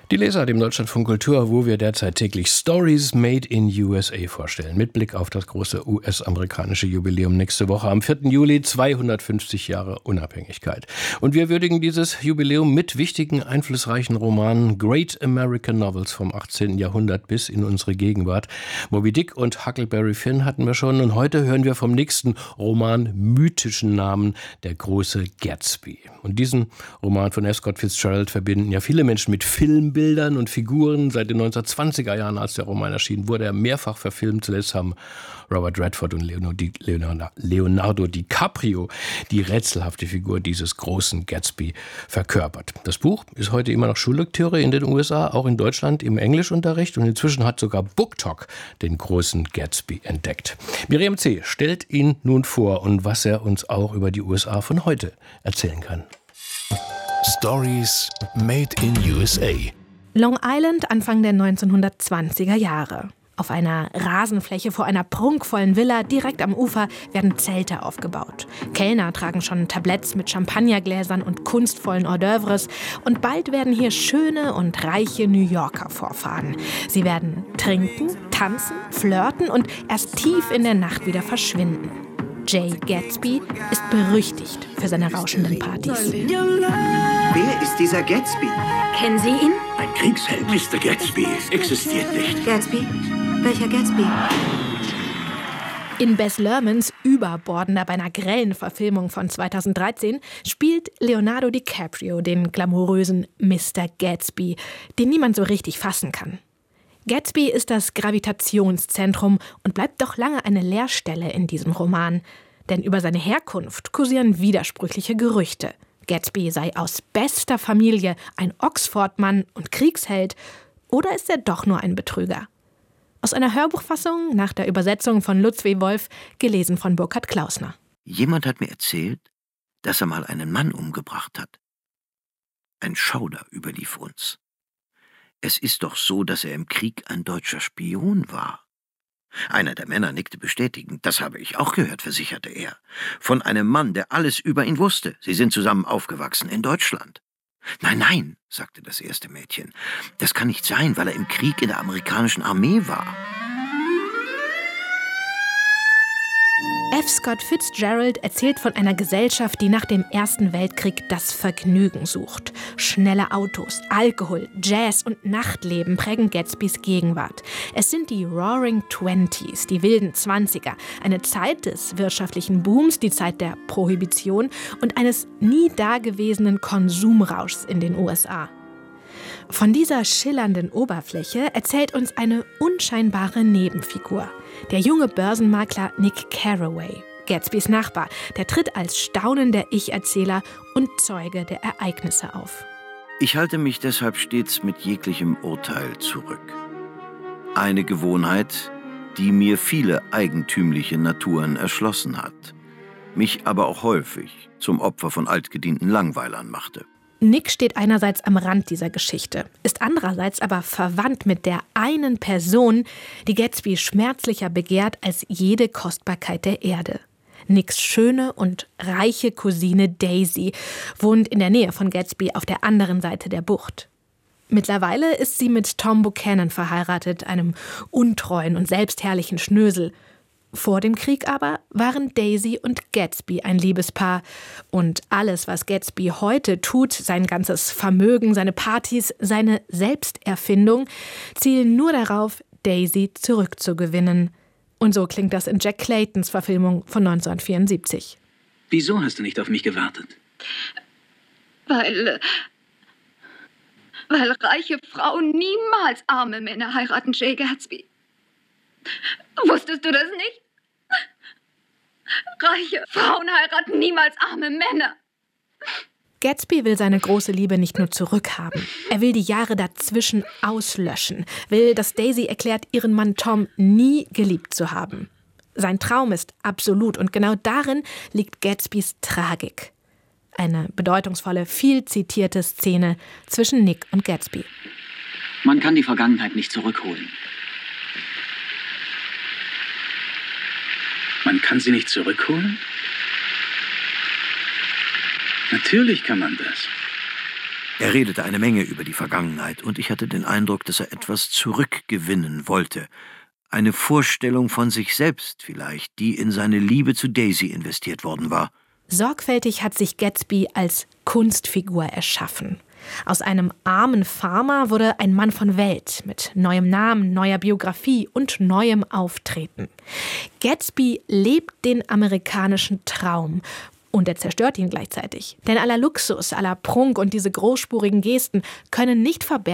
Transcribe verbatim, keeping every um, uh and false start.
Die Leser dem Deutschlandfunk Kultur, wo wir derzeit täglich Stories made in U S A vorstellen. Mit Blick auf das große U S-amerikanische Jubiläum nächste Woche am vierten Juli, zweihundertfünfzig Jahre Unabhängigkeit. Und wir würdigen dieses Jubiläum mit wichtigen, einflussreichen Romanen, Great American Novels vom achtzehnten Jahrhundert bis in unsere Gegenwart. Moby Dick und Huckleberry Finn hatten wir schon. Und heute hören wir vom nächsten Roman mythischen Namen, der große Gatsby. Und diesen Roman von F. Scott Fitzgerald verbinden ja viele Menschen mit Filmbildern und Figuren. Seit den neunzehnhundertzwanziger Jahren, als der Roman erschien, wurde er mehrfach verfilmt. Zuletzt haben Robert Redford und Leonardo DiCaprio die rätselhafte Figur dieses großen Gatsby verkörpert. Das Buch ist heute immer noch Schullektüre in den U S A, auch in Deutschland im Englischunterricht. Und inzwischen hat sogar BookTok den großen Gatsby entdeckt. Miriam C. stellt ihn nun vor und was er uns auch über die U S A von heute erzählen kann. Stories made in U S A. Long Island Anfang der neunzehnhundertzwanziger Jahre. Auf einer Rasenfläche vor einer prunkvollen Villa direkt am Ufer werden Zelte aufgebaut. Kellner tragen schon Tabletts mit Champagnergläsern und kunstvollen Hors d'oeuvres. Und bald werden hier schöne und reiche New Yorker vorfahren. Sie werden trinken, tanzen, flirten und erst tief in der Nacht wieder verschwinden. Jay Gatsby ist berüchtigt für seine rauschenden Partys. Wer ist dieser Gatsby? Kennen Sie ihn? Ein Kriegsheld, Mister Gatsby, existiert nicht. Gatsby? Welcher Gatsby? In Baz Luhrmanns überbordender, beinahe grellen Verfilmung von zweitausenddreizehn spielt Leonardo DiCaprio den glamourösen Mister Gatsby, den niemand so richtig fassen kann. Gatsby ist das Gravitationszentrum und bleibt doch lange eine Leerstelle in diesem Roman. Denn über seine Herkunft kursieren widersprüchliche Gerüchte. Gatsby sei aus bester Familie ein Oxford-Mann und Kriegsheld. Oder ist er doch nur ein Betrüger? Aus einer Hörbuchfassung nach der Übersetzung von Lutz W. Wolf, gelesen von Burkhard Klausner. Jemand hat mir erzählt, dass er mal einen Mann umgebracht hat. Ein Schauder überlief uns. Es ist doch so, dass er im Krieg ein deutscher Spion war. Einer der Männer nickte bestätigend. Das habe ich auch gehört, versicherte er. Von einem Mann, der alles über ihn wusste. Sie sind zusammen aufgewachsen in Deutschland. Nein, nein, sagte das erste Mädchen. Das kann nicht sein, weil er im Krieg in der amerikanischen Armee war. F. Scott Fitzgerald erzählt von einer Gesellschaft, die nach dem Ersten Weltkrieg das Vergnügen sucht. Schnelle Autos, Alkohol, Jazz und Nachtleben prägen Gatsbys Gegenwart. Es sind die Roaring Twenties, die wilden Zwanziger, eine Zeit des wirtschaftlichen Booms, die Zeit der Prohibition und eines nie dagewesenen Konsumrauschs in den U S A. Von dieser schillernden Oberfläche erzählt uns eine unscheinbare Nebenfigur. Der junge Börsenmakler Nick Carraway, Gatsbys Nachbar, der tritt als staunender Ich-Erzähler und Zeuge der Ereignisse auf. Ich halte mich deshalb stets mit jeglichem Urteil zurück. Eine Gewohnheit, die mir viele eigentümliche Naturen erschlossen hat, mich aber auch häufig zum Opfer von altgedienten Langweilern machte. Nick steht einerseits am Rand dieser Geschichte, ist andererseits aber verwandt mit der einen Person, die Gatsby schmerzlicher begehrt als jede Kostbarkeit der Erde. Nicks schöne und reiche Cousine Daisy wohnt in der Nähe von Gatsby auf der anderen Seite der Bucht. Mittlerweile ist sie mit Tom Buchanan verheiratet, einem untreuen und selbstherrlichen Schnösel. Vor dem Krieg aber waren Daisy und Gatsby ein Liebespaar. Und alles, was Gatsby heute tut, sein ganzes Vermögen, seine Partys, seine Selbsterfindung, zielen nur darauf, Daisy zurückzugewinnen. Und so klingt das in Jack Claytons Verfilmung von neunzehnhundertvierundsiebzig. Wieso hast du nicht auf mich gewartet? Weil... Weil reiche Frauen niemals arme Männer heiraten, Jay Gatsby. Wusstest du das nicht? Reiche Frauen heiraten niemals arme Männer. Gatsby will seine große Liebe nicht nur zurückhaben. Er will die Jahre dazwischen auslöschen. Will, dass Daisy erklärt, ihren Mann Tom nie geliebt zu haben. Sein Traum ist absolut und genau darin liegt Gatsbys Tragik. Eine bedeutungsvolle, viel zitierte Szene zwischen Nick und Gatsby. Man kann die Vergangenheit nicht zurückholen. Man kann sie nicht zurückholen? Natürlich kann man das. Er redete eine Menge über die Vergangenheit, und ich hatte den Eindruck, dass er etwas zurückgewinnen wollte. Eine Vorstellung von sich selbst vielleicht, die in seine Liebe zu Daisy investiert worden war. Sorgfältig hat sich Gatsby als Kunstfigur erschaffen. Aus einem armen Farmer wurde ein Mann von Welt mit neuem Namen, neuer Biografie und neuem Auftreten. Gatsby lebt den amerikanischen Traum. Und er zerstört ihn gleichzeitig. Denn aller Luxus, aller Prunk und diese großspurigen Gesten können nicht verbergen,